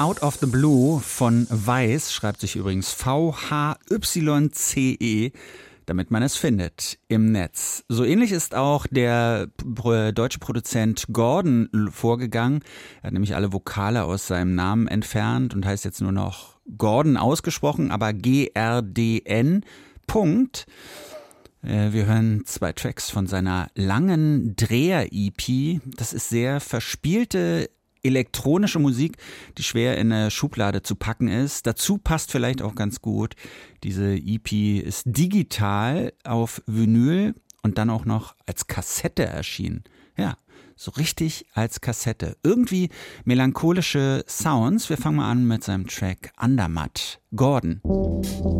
Out of the Blue von Weiß, schreibt sich übrigens VHYCE, damit man es findet im Netz. So ähnlich ist auch der deutsche Produzent Gordon vorgegangen. Er hat nämlich alle Vokale aus seinem Namen entfernt und heißt jetzt nur noch Gordon ausgesprochen, aber GRDN. Punkt. Wir hören 2 Tracks von seiner langen Dreher-EP. Das ist sehr verspielte elektronische Musik, die schwer in eine Schublade zu packen ist. Dazu passt vielleicht auch ganz gut, diese EP ist digital auf Vinyl und dann auch noch als Kassette erschienen. Ja, so richtig als Kassette. Irgendwie melancholische Sounds. Wir fangen mal an mit seinem Track Andermatt. Gordon.